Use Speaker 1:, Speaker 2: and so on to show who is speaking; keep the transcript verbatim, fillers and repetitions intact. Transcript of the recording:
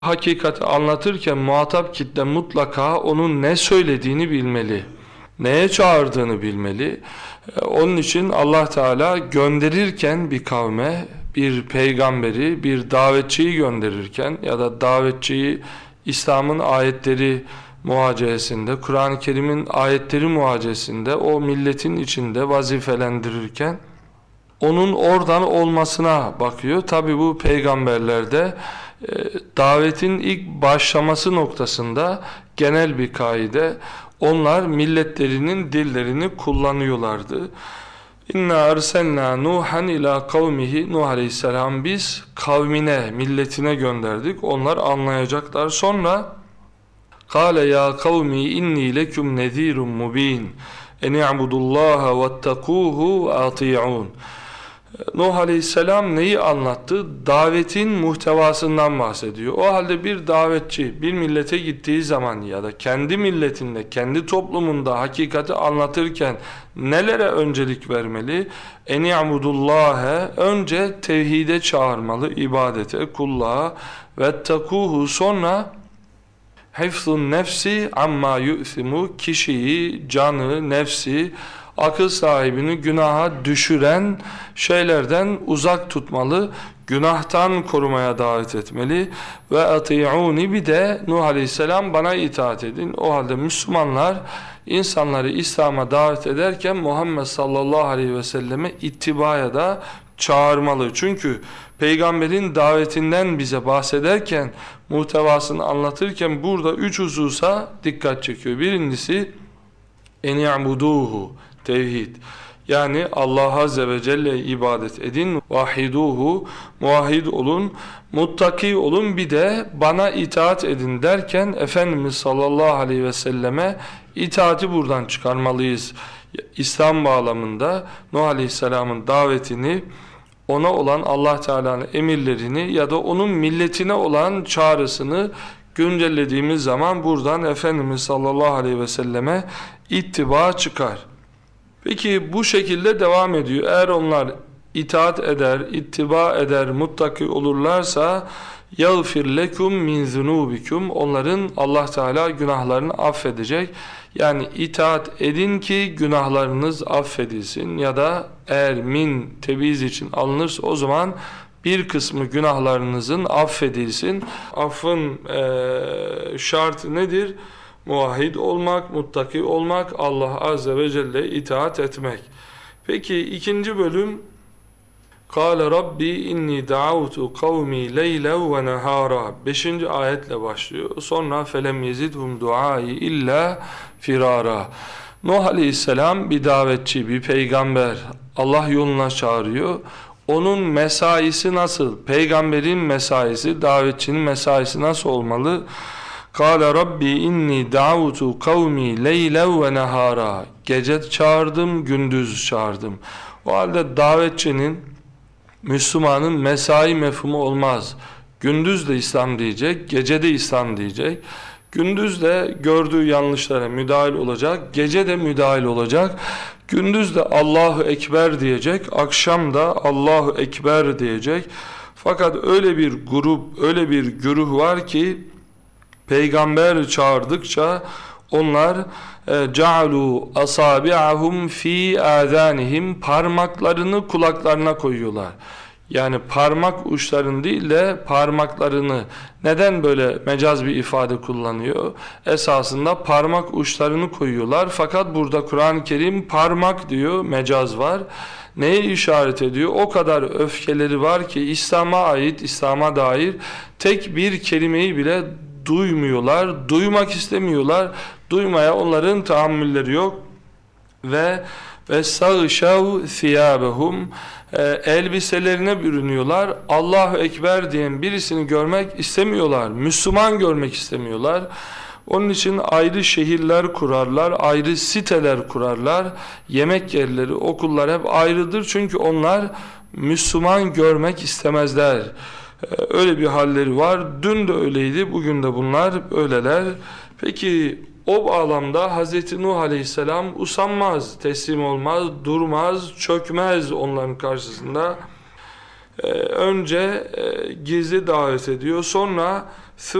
Speaker 1: Hakikati anlatırken muhatap kitle mutlaka onun ne söylediğini bilmeli, neye çağırdığını bilmeli. Onun için Allah Teala gönderirken bir kavme, bir peygamberi, bir davetçiyi gönderirken ya da davetçiyi İslam'ın ayetleri muhacesinde, Kur'an-ı Kerim'in ayetleri muhacesinde o milletin içinde vazifelendirirken onun oradan olmasına bakıyor. Tabi bu peygamberlerde e, davetin ilk başlaması noktasında genel bir kaide. Onlar milletlerinin dillerini kullanıyorlardı. İnna arsalna Nuhan ila kavmihi. Nuh Aleyhisselam biz kavmine, milletine gönderdik. Onlar anlayacaklar. Sonra Kâle ya kavmi inni leküm nezîrun mubîn en i'budullâhe vettekûhu ve ati'ûn. Nuh Aleyhisselam neyi anlattı? Davetin muhtevasından bahsediyor. O halde bir davetçi bir millete gittiği zaman ya da kendi milletinde, kendi toplumunda hakikati anlatırken nelere öncelik vermeli? En i'budullâhe, önce tevhide çağırmalı, ibadete, kulluğa, vettekûhu, sonra hifzun nefsi amma yu'simu, kişiyi, canı, nefsi, akıl sahibini günaha düşüren şeylerden uzak tutmalı, günahtan korumaya davet etmeli. Ve ati'uni, bir de Nuh Aleyhisselam bana itaat edin. O halde Müslümanlar insanları İslam'a davet ederken Muhammed sallallahu aleyhi ve selleme ittibaya da çağırmalı. Çünkü peygamberin davetinden bize bahsederken, muhtevasını anlatırken burada üç hususa dikkat çekiyor. Birincisi en i'buduhu, tevhid. Yani Allah Azze ve Celle ibadet edin. Vahiduhu, muvahhid olun, muttaki olun, bir de bana itaat edin derken Efendimiz sallallahu aleyhi ve selleme itaati buradan çıkarmalıyız. İslam bağlamında Nuh Aleyhisselam'ın davetini, ona olan Allah Teala'nın emirlerini ya da onun milletine olan çağrısını güncellediğimiz zaman buradan Efendimiz sallallahu aleyhi ve selleme ittiba çıkar. Peki bu şekilde devam ediyor. Eğer onlar itaat eder, ittiba eder, muttaki olurlarsa يَغْفِرْ لَكُمْ مِنْ ذُنُوبِكُمْ, onların Allah Teala günahlarını affedecek. Yani itaat edin ki günahlarınız affedilsin, ya da eğer min tebiz için alınırsa o zaman bir kısmı günahlarınızın affedilsin. Affın e, şartı nedir? Muvahhid olmak, muttaki olmak, Allah Azze ve Celle itaat etmek. Peki ikinci bölüm, Kâle Rabbi inni da'avtu kavmi leylen ve nehâra. Beşinci ayetle başlıyor. Sonra felem yezidhum duâi illa firara. Nuh Aleyhisselam bir davetçi, bir peygamber. Allah yoluna çağırıyor. Onun mesaisi nasıl? Peygamberin mesaisi, davetçinin mesaisi nasıl olmalı? Kâle Rabbi inni da'avtu kavmi leylen ve nehâra. Gece çağırdım, gündüz çağırdım. O halde davetçinin, Müslümanın mesai mefhumu olmaz. Gündüz de İslam diyecek, gece de İslam diyecek. Gündüz de gördüğü yanlışlara müdahil olacak, gece de müdahil olacak. Gündüz de Allahu Ekber diyecek, akşam da Allahu Ekber diyecek. Fakat öyle bir grup, öyle bir güruh var ki peygamber çağırdıkça onlar cealu asabi'ahum fi azanihim, parmaklarını kulaklarına koyuyorlar. Yani parmak uçlarını değil de parmaklarını. Neden böyle mecaz bir ifade kullanıyor? Esasında parmak uçlarını koyuyorlar. Fakat burada Kur'an-ı Kerim parmak diyor, mecaz var. Neye işaret ediyor? O kadar öfkeleri var ki İslam'a ait, İslam'a dair tek bir kelimeyi bile duymuyorlar, duymak istemiyorlar. Duymaya onların tahammülleri yok. Ve ve sağşav thiyabehum, elbiselerine bürünüyorlar. Allahu Ekber diyen birisini görmek istemiyorlar. Müslüman görmek istemiyorlar. Onun için ayrı şehirler kurarlar, ayrı siteler kurarlar. Yemek yerleri, okullar hep ayrıdır. Çünkü onlar Müslüman görmek istemezler. Öyle bir halleri var. Dün de öyleydi, bugün de bunlar öyleler. Peki o bağlamda Hazreti Nuh Aleyhisselam usanmaz, teslim olmaz, durmaz, çökmez onların karşısında. Önce gizli davet ediyor, sonra